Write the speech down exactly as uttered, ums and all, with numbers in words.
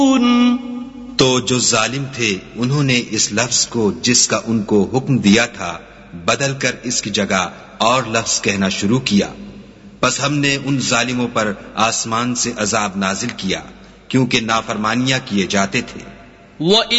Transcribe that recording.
तो जो जालिम थे उन्होंने इस लफ्ज को जिसका उनको हुक्म दिया था बदल कर इसकी जगह और लफ्ज कहना शुरू किया। बस हमने उन जालिमों पर आसमान से अजाब नाजिल किया क्योंकि नाफरमानियां किए जाते थे।